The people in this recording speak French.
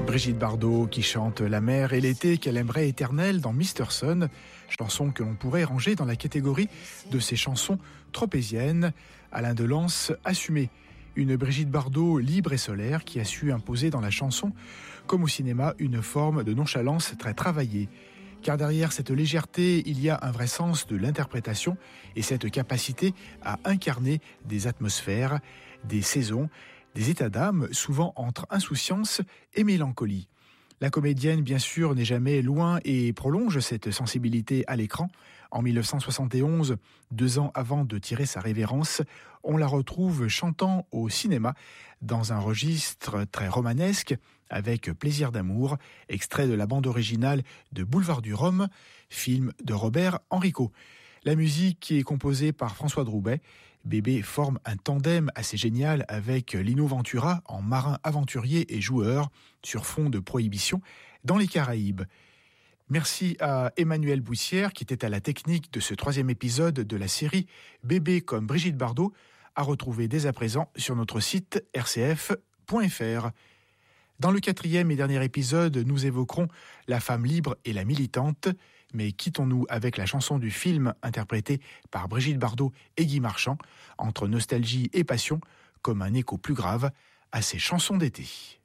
Brigitte Bardot qui chante la mer et l'été qu'elle aimerait éternel dans Mr. Sun, chanson que l'on pourrait ranger dans la catégorie de ces chansons tropéziennes. Alain Delance assumé. Une Brigitte Bardot libre et solaire qui a su imposer dans la chanson, comme au cinéma, une forme de nonchalance très travaillée. Car derrière cette légèreté, il y a un vrai sens de l'interprétation et cette capacité à incarner des atmosphères, des saisons, des états d'âme, souvent entre insouciance et mélancolie. La comédienne, bien sûr, n'est jamais loin et prolonge cette sensibilité à l'écran. En 1971, 2 ans avant de tirer sa révérence, on la retrouve chantant au cinéma dans un registre très romanesque avec Plaisir d'amour, extrait de la bande originale de Boulevard du Rhum, film de Robert Enrico. La musique est composée par François Droubet. Bébé forme un tandem assez génial avec Lino Ventura en marin aventurier et joueur sur fond de prohibition dans les Caraïbes. Merci à Emmanuel Boussière qui était à la technique de ce 3e épisode de la série Bébé comme Brigitte Bardot, à retrouver dès à présent sur notre site rcf.fr. Dans le 4e et dernier épisode, nous évoquerons la femme libre et la militante, mais quittons-nous avec la chanson du film interprétée par Brigitte Bardot et Guy Marchand, entre nostalgie et passion, comme un écho plus grave à ces chansons d'été.